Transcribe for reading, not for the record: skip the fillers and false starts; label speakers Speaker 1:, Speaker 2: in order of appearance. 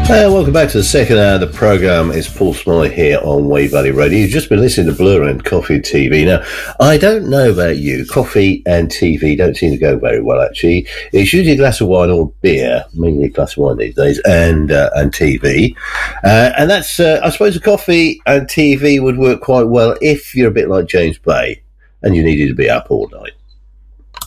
Speaker 1: Welcome back to the second hour of the programme. It's Paul Smiley here on Wave Valley Radio. You've just been listening to Blur and Coffee and TV. Now, I don't know about you. Coffee and TV don't seem to go very well, actually. It's usually a glass of wine or beer, mainly a glass of wine these days, and TV. And that's, I suppose, a coffee and TV would work quite well if you're a bit like James Bay and you needed to be up all night.